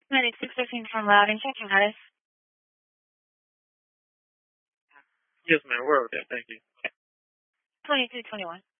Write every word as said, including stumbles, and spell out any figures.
ninety-six fifteen from Loudon, checking status. Yes, ma'am. We're okay. Thank you. twenty-two twenty-one.